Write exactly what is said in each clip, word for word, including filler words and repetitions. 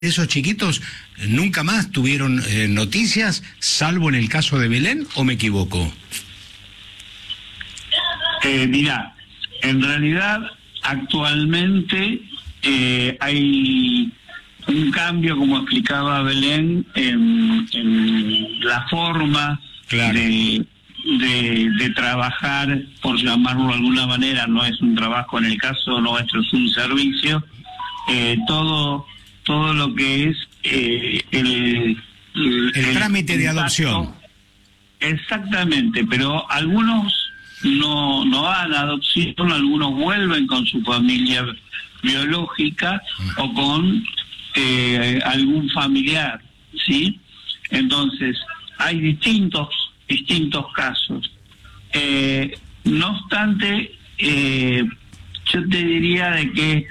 ¿Esos chiquitos nunca más tuvieron eh, noticias, salvo en el caso de Belén, o me equivoco? Eh, mira, en realidad actualmente eh, hay un cambio, como explicaba Belén, en, en la forma claro. de, de, de trabajar, por llamarlo de alguna manera. No es un trabajo, en el caso nuestro es un servicio. Eh, todo todo lo que es eh, el, el, el trámite de adopción. Exactamente, pero algunos no no van a adopción, algunos vuelven con su familia biológica o con eh, algún familiar, ¿sí? Entonces hay distintos distintos casos. Eh, no obstante, eh, yo te diría de que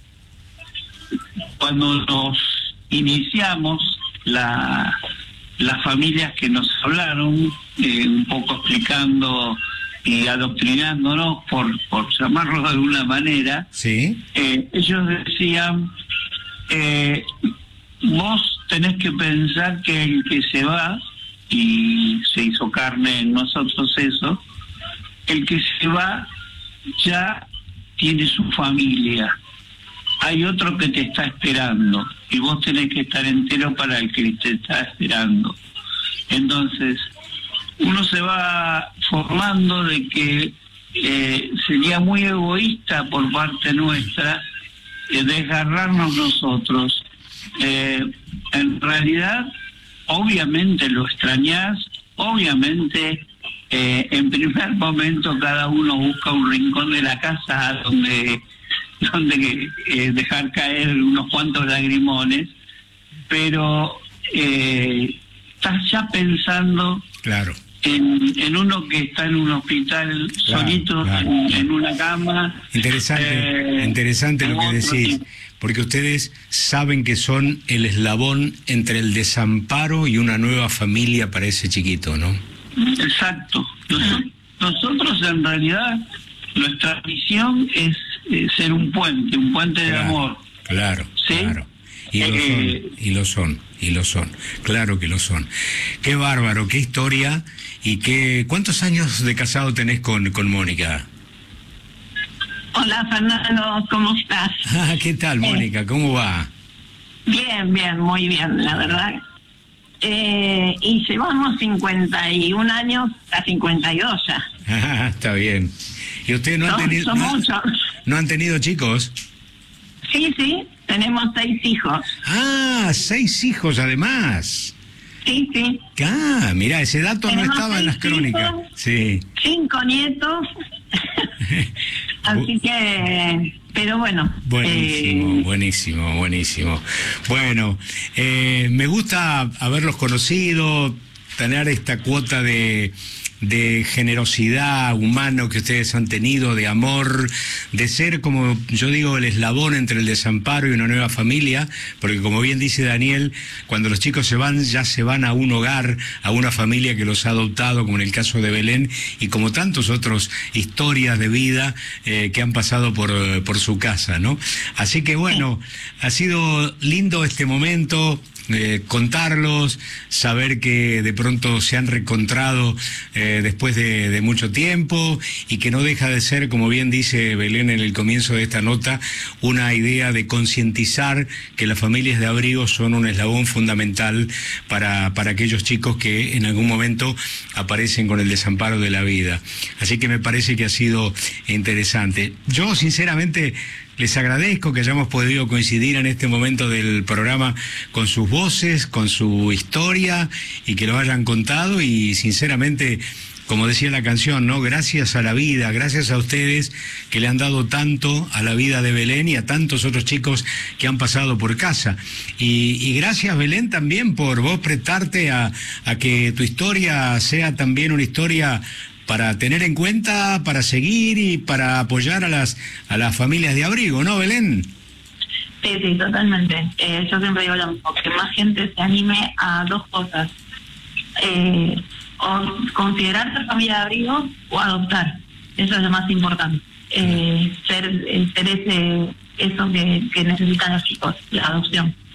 cuando nos iniciamos, la, las familias que nos hablaron, eh, un poco explicando y adoctrinándonos, por, por llamarlo de alguna manera, ¿sí? eh, ellos decían, eh, vos tenés que pensar que el que se va, y se hizo carne en nosotros eso, el que se va ya tiene su familia. Hay otro que te está esperando y vos tenés que estar entero para el que te está esperando. Entonces, uno se va formando de que eh, sería muy egoísta por parte nuestra eh, desgarrarnos nosotros. Eh, en realidad, obviamente lo extrañás, obviamente eh, en primer momento cada uno busca un rincón de la casa donde... donde eh, dejar caer unos cuantos lagrimones, pero eh, estás ya pensando claro. en, en uno que está en un hospital claro, solito, claro. En, en una cama. Interesante, eh, interesante lo que decís, porque ustedes saben que son el eslabón entre el desamparo y una nueva familia para ese chiquito, ¿no? Exacto. Nos, nosotros en realidad, nuestra misión es eh, ser un puente, un puente claro, de amor. Claro, ¿sí? claro. Y lo eh, son, y lo son, y lo son. Claro que lo son. Qué bárbaro, qué historia. Y qué... ¿Cuántos años de casado tenés con, con Mónica? Hola, Fernando, ¿cómo estás? Ah, ¿qué tal, Mónica? ¿Cómo va? Bien, bien, muy bien, la verdad. Eh, y llevamos cincuenta y un años a cincuenta y dos ya. Ah, está bien. ¿Y ustedes no, no han tenido son no, muchos. no han tenido chicos? Sí, sí, tenemos seis hijos. Ah, seis hijos además. Sí, sí. Ah, mira, ese dato tenemos no estaba en las crónicas. Hijos, sí. Cinco nietos. Así que, pero bueno. Buenísimo, eh... buenísimo, buenísimo. Bueno, eh, me gusta haberlos conocido, tener esta cuota de... de generosidad humano que ustedes han tenido, de amor, de ser, como yo digo, el eslabón entre el desamparo y una nueva familia, porque como bien dice Daniel, cuando los chicos se van, ya se van a un hogar, a una familia que los ha adoptado, como en el caso de Belén, y como tantos otros historias de vida eh, que han pasado por, por su casa, ¿no? Así que bueno, ha sido lindo este momento, Eh, contarlos, saber que de pronto se han reencontrado eh, después de, de mucho tiempo, y que no deja de ser, como bien dice Belén en el comienzo de esta nota, una idea de concientizar que las familias de abrigo son un eslabón fundamental para, para aquellos chicos que en algún momento aparecen con el desamparo de la vida. Así que me parece que ha sido interesante. Yo sinceramente les agradezco que hayamos podido coincidir en este momento del programa con sus voces, con su historia, y que lo hayan contado, y sinceramente, como decía la canción, ¿no? Gracias a la vida, gracias a ustedes que le han dado tanto a la vida de Belén y a tantos otros chicos que han pasado por casa. Y, y gracias, Belén, también por vos prestarte a, a que tu historia sea también una historia para tener en cuenta, para seguir y para apoyar a las a las familias de abrigo, ¿no, Belén? Sí, sí, totalmente. Eh, yo siempre digo lo mismo, que más gente se anime a dos cosas. Eh, o considerarse familia de abrigo o adoptar. Eso es lo más importante. Eh, ser, ser ese, eso que, que necesitan los chicos, la adopción.